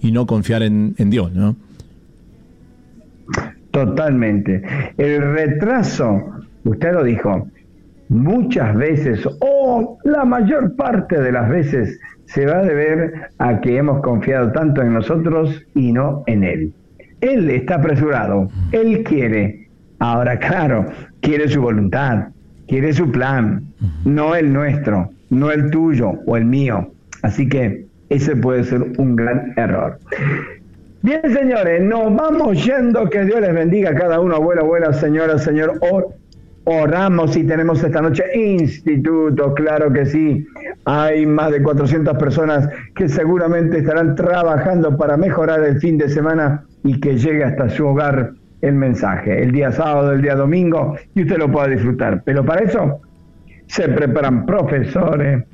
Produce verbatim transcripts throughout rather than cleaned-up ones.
y no confiar en, en Dios, ¿no? Totalmente. El retraso, usted lo dijo, muchas veces, o la mayor parte de las veces, se va a deber a que hemos confiado tanto en nosotros y no en Él. Él está apresurado, Él quiere. Ahora, claro, quiere su voluntad, quiere su plan, no el nuestro, no el tuyo o el mío. Así que ese puede ser un gran error. Bien, señores, nos vamos yendo. Que Dios les bendiga a cada uno, abuela, abuela, señora, señor. Or, oramos y tenemos esta noche instituto, claro que sí. Hay más de cuatrocientas personas que seguramente estarán trabajando para mejorar el fin de semana y que llegue hasta su hogar el mensaje, el día sábado, el día domingo, y usted lo pueda disfrutar. Pero para eso se preparan profesores,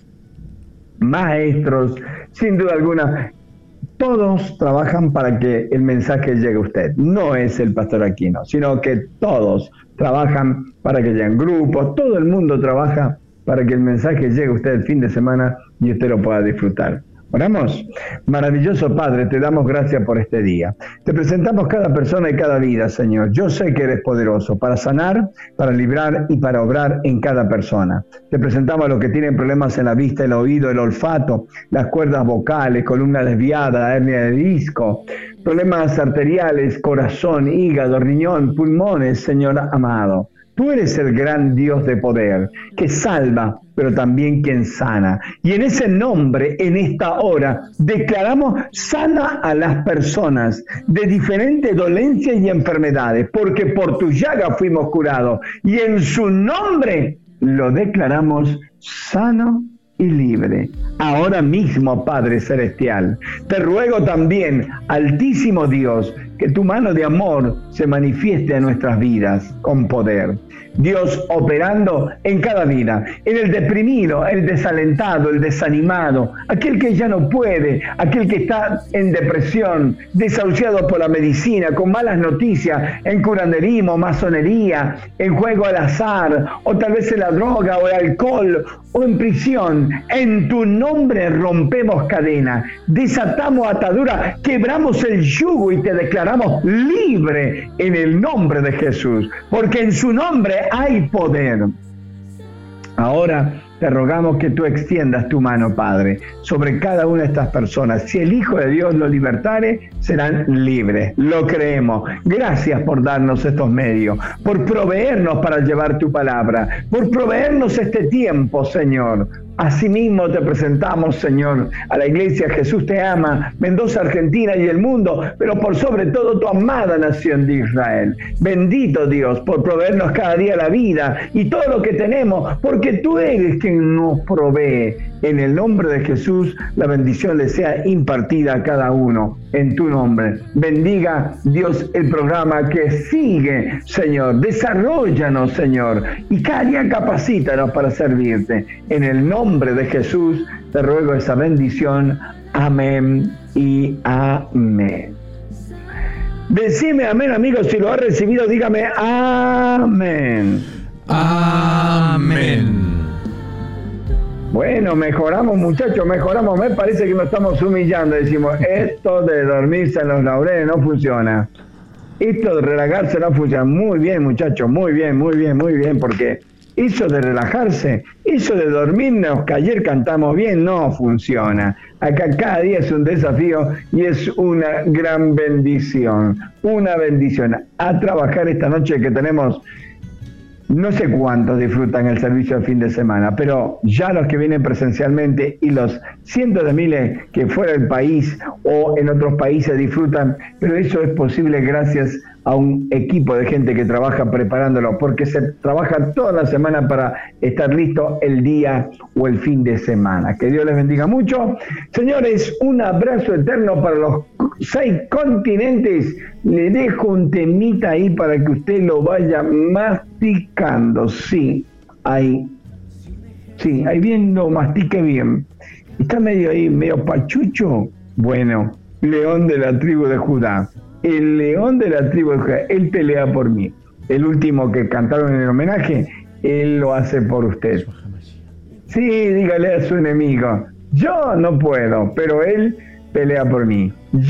maestros, sin duda alguna. Todos trabajan para que el mensaje llegue a usted. No es el pastor Aquino, sino que todos trabajan para que lleguen grupos. Todo el mundo trabaja para que el mensaje llegue a usted el fin de semana y usted lo pueda disfrutar. Oramos. Maravilloso Padre, te damos gracias por este día. Te presentamos cada persona y cada vida, Señor. Yo sé que eres poderoso para sanar, para librar y para obrar en cada persona. Te presentamos a los que tienen problemas en la vista, el oído, el olfato, las cuerdas vocales, columna desviada, hernia de disco, problemas arteriales, corazón, hígado, riñón, pulmones, Señor amado. Tú eres el gran Dios de poder, que salva, pero también quien sana. Y en ese nombre, en esta hora, declaramos sana a las personas de diferentes dolencias y enfermedades, porque por tu llaga fuimos curados. Y en su nombre lo declaramos sano y libre. Ahora mismo, Padre Celestial, te ruego también, Altísimo Dios, que tu mano de amor se manifieste en nuestras vidas con poder. Dios operando en cada vida, en el deprimido, el desalentado, el desanimado, aquel que ya no puede, aquel que está en depresión, desahuciado por la medicina, con malas noticias, en curanderismo, masonería, en juego al azar, o tal vez en la droga o el alcohol, o en prisión. En tu nombre rompemos cadenas, desatamos ataduras, quebramos el yugo y te declaramos libre en el nombre de Jesús, porque en su nombre hay poder. Ahora te rogamos que tú extiendas tu mano, Padre, sobre cada una de estas personas. Si el Hijo de Dios los libertare, serán libres. Lo creemos. Gracias por darnos estos medios, por proveernos para llevar tu palabra, por proveernos este tiempo, Señor. Asimismo te presentamos, Señor, a la Iglesia Jesús Te Ama, Mendoza, Argentina y el mundo, pero por sobre todo tu amada nación de Israel. Bendito Dios por proveernos cada día la vida y todo lo que tenemos, porque tú eres quien nos provee. En el nombre de Jesús, la bendición le sea impartida a cada uno, en tu nombre. Bendiga Dios el programa que sigue, Señor. Desarróllanos, Señor, y cada día capacítanos para servirte. En el nombre de Jesús te ruego esa bendición. Amén y amén. Decime amén, amigos. Si lo has recibido, dígame amén. Amén. Bueno, mejoramos, muchachos, mejoramos. Me parece que nos estamos humillando. Decimos, esto de dormirse en los laureles no funciona. Esto de relajarse no funciona. Muy bien, muchachos, muy bien, muy bien, muy bien, porque eso de relajarse, eso de dormirnos, que ayer cantamos bien, no funciona. Acá cada día es un desafío y es una gran bendición, una bendición. A trabajar esta noche que tenemos. No sé cuántos disfrutan el servicio de fin de semana, pero ya los que vienen presencialmente y los cientos de miles que fuera del país o en otros países disfrutan, pero eso es posible gracias a un equipo de gente que trabaja preparándolo, porque se trabaja toda la semana para estar listo el día o el fin de semana. Que Dios les bendiga mucho. Señores, un abrazo eterno para los seis continentes. Le dejo un temita ahí para que usted lo vaya masticando. Sí, ahí. Sí, ahí bien lo mastique bien. Está medio ahí, medio pachucho. Bueno, león de la tribu de Judá. El león de la tribu de Judá, él pelea por mí. El último que cantaron en el homenaje, él lo hace por usted. Sí, dígale a su enemigo, yo no puedo, pero él pelea por mí.